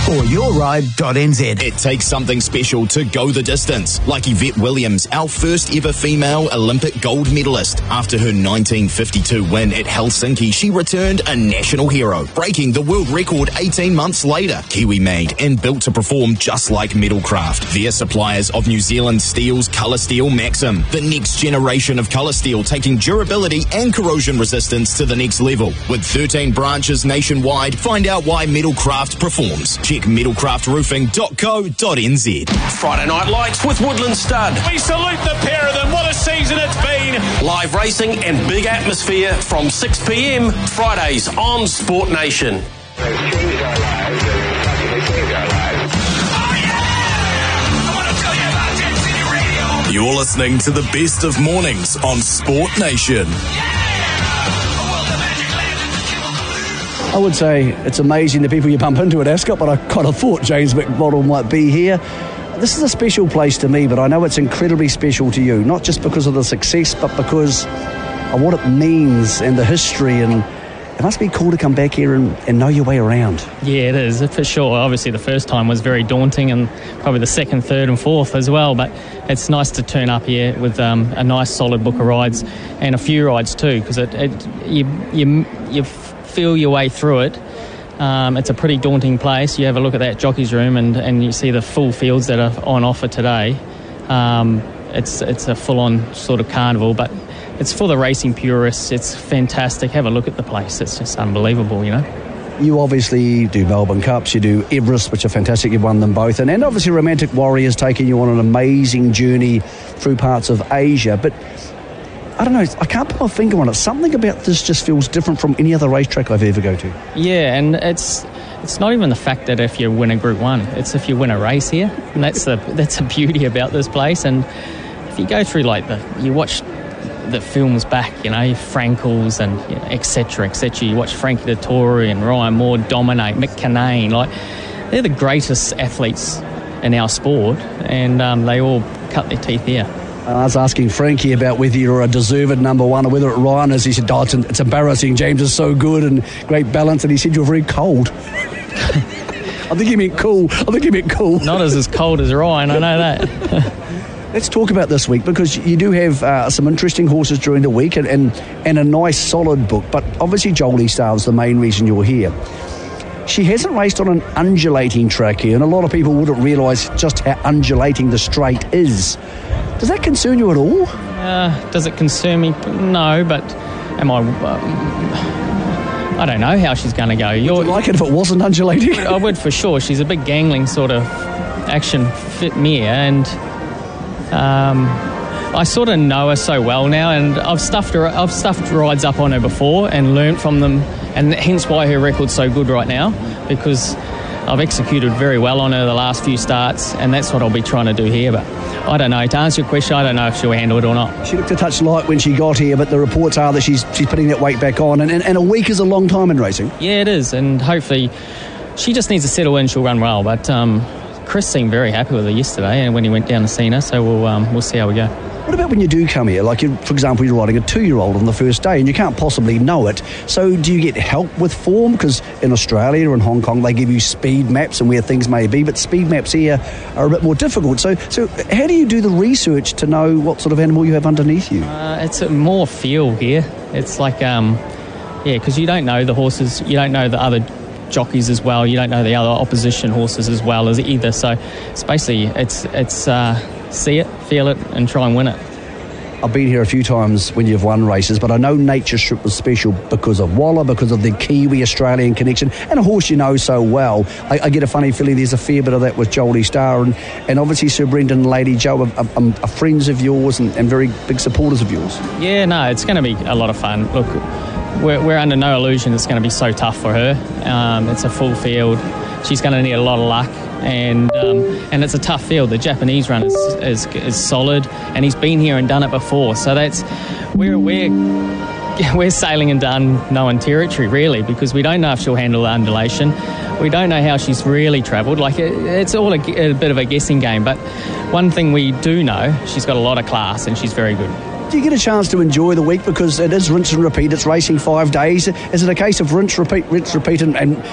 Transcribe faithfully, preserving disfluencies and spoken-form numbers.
or your ride dot n z. It takes something special to go the distance, like Yvette Williams, our first ever female Olympic gold medalist. After her nineteen fifty-two win at Helsinki, she returned a national hero, breaking the world record eighteen months later. Kiwi made and built to perform just like Metalcraft. They're suppliers of New Zealand Steel's Colour Steel Maxim, the next generation of colour steel, taking durability and corrosion resistance to the next level. With thirteen branches nationwide, find out why Metalcraft performs. Check metalcraft roofing dot co dot n z. Friday Night Lights with Woodland Stud. We salute the pair of them. What a season it's been. Live racing and big atmosphere from six p m Fridays on Sport Nation. You're listening to the best of mornings on Sport Nation. I would say it's amazing the people you bump into at Ascot, but I kind of thought James McModel might be here. This is a special place to me, but I know it's incredibly special to you, not just because of the success, but because of what it means and the history, and it must be cool to come back here and, and know your way around. Yeah, it is, for sure. Obviously, the first time was very daunting, and probably the second, third and fourth as well, but it's nice to turn up here with um, a nice solid book of rides, and a few rides too, because it, it you, you, you feel your way through it. Um, it's a pretty daunting place. You have a look at that jockey's room and, and you see the full fields that are on offer today. Um, it's it's a full-on sort of carnival, but it's for the racing purists. It's fantastic. Have a look at the place. It's just unbelievable, you know. You obviously do Melbourne Cups, you do Everest, which are fantastic. You've won them both. And, and obviously Romantic Warrior's taking you on an amazing journey through parts of Asia. But I don't know, I can't put my finger on it. Something about this just feels different from any other racetrack I've ever go to. Yeah, and it's it's not even the fact that if you win a Group One, it's if you win a race here, and that's the that's the beauty about this place. And if you go through like the, you watch the films back, you know, Frankel's and you know, et cetera, et cetera. You watch Frankie Dettori and Ryan Moore dominate, Mick Kinane, like they're the greatest athletes in our sport, and um, they all cut their teeth here. I was asking Frankie about whether you're a deserved number one or whether it Ryan is. He said, oh, it's, it's embarrassing. James is so good and great balance. And he said, you're very cold. I think he meant cool. I think he meant cool. Not as, as cold as Ryan, I know that. Let's talk about this week, because you do have uh, some interesting horses during the week and, and, and a nice solid book. But obviously Jolie Star is the main reason you're here. She hasn't raced on an undulating track here, and a lot of people wouldn't realise just how undulating the straight is. Does that concern you at all? Uh, does it concern me? No, but am I... Um, I don't know how she's going to go. You'd like it if it wasn't undulating? I would for sure. She's a big gangling sort of action fit mare, and um, I sort of know her so well now, and I've stuffed her. I've stuffed rides up on her before and learnt from them, and hence why her record's so good right now, because I've executed very well on her the last few starts, and that's what I'll be trying to do here. But I don't know. To answer your question, I don't know if she'll handle it or not. She looked a touch light when she got here, but the reports are that she's she's putting that weight back on, and, and, and a week is a long time in racing. Yeah, it is, and hopefully she just needs to settle in. She'll run well, but um, Chris seemed very happy with her yesterday, and when he went down to see her, so we'll um, we'll see how we go. What about when you do come here? Like, you, for example, you're riding a two-year-old on the first day and you can't possibly know it. So do you get help with form? Because in Australia or in Hong Kong, they give you speed maps and where things may be, but speed maps here are a bit more difficult. So so how do you do the research to know what sort of animal you have underneath you? Uh, it's a more feel here. It's like, um, yeah, because you don't know the horses, you don't know the other jockeys as well, you don't know the other opposition horses as well as either. So it's basically, it's, it's uh, see it, feel it, and try and win it. I've been here a few times when you've won races, but I know Nature Strip was special because of Waller, because of the Kiwi-Australian connection, and a horse you know so well. I, I get a funny feeling there's a fair bit of that with Jolie Star, and, and obviously Sir Brendan and Lady Joe are, are, are friends of yours and, and very big supporters of yours. Yeah, no, it's going to be a lot of fun. Look, we're, we're under no illusion it's going to be so tough for her. Um, it's a full field. She's going to need a lot of luck. And um, and it's a tough field. The Japanese run is, is is solid, and he's been here and done it before. So that's we're we're we're sailing into unknown territory really, because we don't know if she'll handle the undulation. We don't know how she's really travelled. Like it, it's all a, a bit of a guessing game. But one thing we do know, she's got a lot of class and she's very good. Do you get a chance to enjoy the week, because it is rinse and repeat? It's racing five days. Is it a case of rinse, repeat, rinse, repeat, and, and